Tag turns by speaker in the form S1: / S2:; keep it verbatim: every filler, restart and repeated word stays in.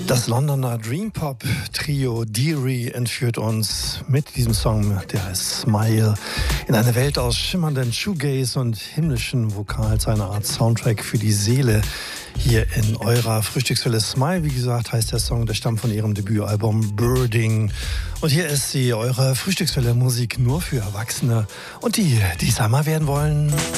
S1: Das Londoner Dream-Pop-Trio Deary entführt uns mit diesem Song, der heißt Smile, in eine Welt aus schimmernden Shoegaze und himmlischen Vokals, eine Art Soundtrack für die Seele. Hier in eurer Frühstückswelle. Smile, wie gesagt, heißt der Song, der stammt von ihrem Debütalbum Birding. Und hier ist sie, eure Frühstückswelle Musik nur für Erwachsene und die, die es einmal werden wollen.